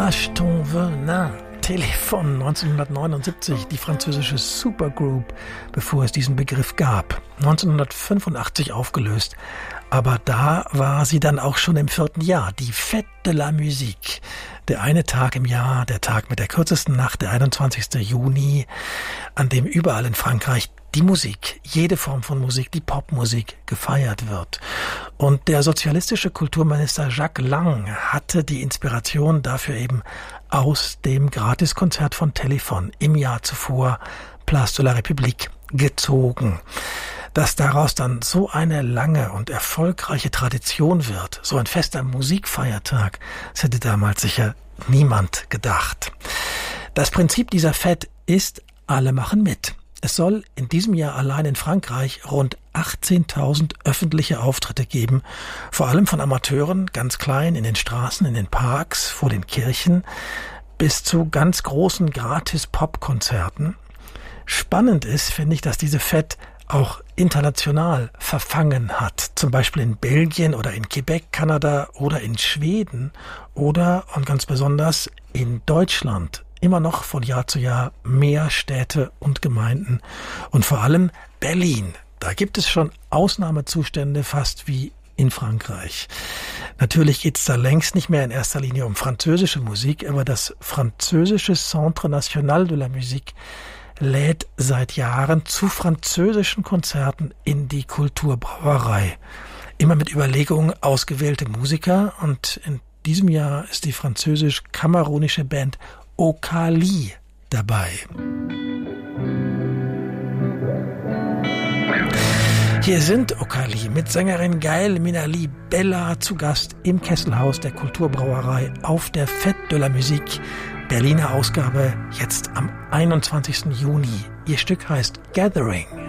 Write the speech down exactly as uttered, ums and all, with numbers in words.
Partage ton venin. Téléphone neunzehnhundertneunundsiebzig, die französische Supergroup, bevor es diesen Begriff gab. neunzehnhundertfünfundachtzig aufgelöst. Aber da war sie dann auch schon im vierten Jahr, die Fête de la Musique. Der eine Tag im Jahr, der Tag mit der kürzesten Nacht, der einundzwanzigsten Juni, an dem überall in Frankreich die Musik, jede Form von Musik, die Popmusik gefeiert wird. Und der sozialistische Kulturminister Jacques Lang hatte die Inspiration dafür eben aus dem Gratiskonzert von Téléphone im Jahr zuvor, Place de la République, gezogen. Dass daraus dann so eine lange und erfolgreiche Tradition wird, so ein fester Musikfeiertag, das hätte damals sicher niemand gedacht. Das Prinzip dieser Fête ist, alle machen mit. Es soll in diesem Jahr allein in Frankreich rund achtzehntausend öffentliche Auftritte geben, vor allem von Amateuren, ganz klein, in den Straßen, in den Parks, vor den Kirchen, bis zu ganz großen Gratis-Pop-Konzerten. Spannend ist, finde ich, dass diese Fête auch international verfangen hat, zum Beispiel in Belgien oder in Quebec, Kanada oder in Schweden oder, und ganz besonders, in Deutschland. Immer noch von Jahr zu Jahr mehr Städte und Gemeinden und vor allem Berlin. Da gibt es schon Ausnahmezustände, fast wie in Frankreich. Natürlich geht es da längst nicht mehr in erster Linie um französische Musik, aber das französische Centre National de la Musique lädt seit Jahren zu französischen Konzerten in die Kulturbrauerei. Immer mit Überlegungen ausgewählte Musiker, und in diesem Jahr ist die französisch-kamerunische Band Okali dabei. Hier sind Okali mit Sängerin Gaëlle Minali Bella zu Gast im Kesselhaus der Kulturbrauerei auf der Fête de la Musique. Berliner Ausgabe jetzt am einundzwanzigsten Juni. Ihr Stück heißt Gathering.